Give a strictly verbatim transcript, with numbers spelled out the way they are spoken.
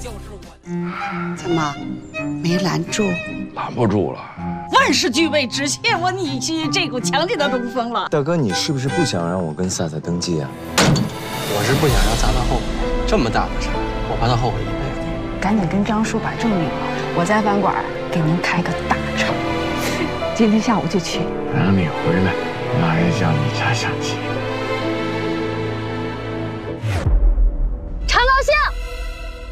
就是我。 怎么没拦住？ 拦不住了。 万事俱备，只欠我女婿这股强劲的东风了。 大哥，你是不是不想让我跟萨萨登记啊？ 我是不想让萨萨后悔，这么大的事儿，我怕他后悔一辈子。 赶紧跟张叔把证领了，我在饭馆给您开个大场，今天下午就去。 等你回来，妈也向你家相亲。